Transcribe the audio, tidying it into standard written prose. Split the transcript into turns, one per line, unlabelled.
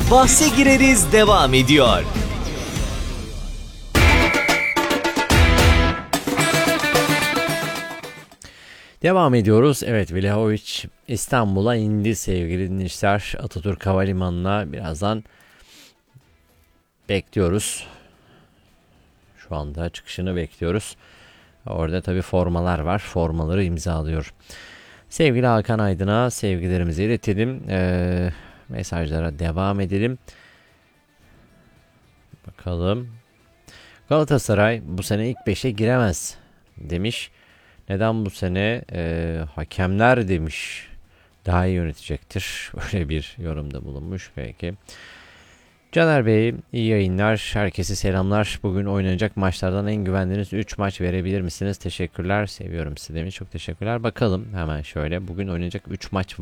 Bahse Gireriz devam ediyor.
Devam ediyoruz. Evet, Vlahovic İstanbul'a indi sevgili dinleyiciler. Atatürk Havalimanı'na birazdan bekliyoruz. Şu anda çıkışını bekliyoruz. Orada tabii formalar var. Formaları imzalıyor. Sevgili Hakan Aydın'a sevgilerimizi iletelim. Mesajlara devam edelim. Bakalım. Galatasaray bu sene ilk 5'e giremez demiş. Neden bu sene? Hakemler demiş. Daha iyi yönetecektir. Öyle bir yorumda bulunmuş. Peki. Caner Bey iyi yayınlar. Herkese selamlar. Bugün oynanacak maçlardan en güvendiğiniz 3 maç verebilir misiniz? Teşekkürler. Seviyorum sizi demiş. Çok teşekkürler. Bakalım hemen şöyle. Bugün oynanacak 3 maç var.